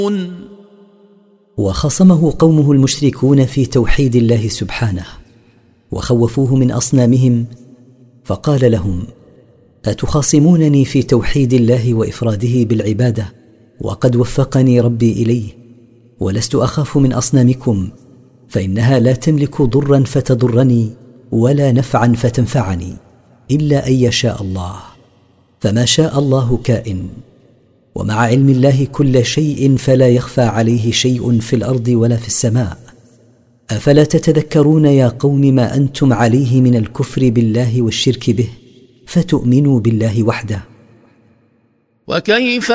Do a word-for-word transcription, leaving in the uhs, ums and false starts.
وخصمه قومه المشركون في توحيد الله سبحانه، وخوفوه من أصنامهم، فقال لهم: أتخاصمونني في توحيد الله وإفراده بالعبادة وقد وفقني ربي إليه، ولست أخاف من أصنامكم، فإنها لا تملك ضرا فتضرني ولا نفعا فتنفعني إلا أن يشاء الله، فما شاء الله كائن، ومع علم الله كل شيء فلا يخفى عليه شيء في الأرض ولا في السماء. أفلا تتذكرون يا قوم ما أنتم عليه من الكفر بالله والشرك به، فتؤمنوا بالله وحده؟ وكيف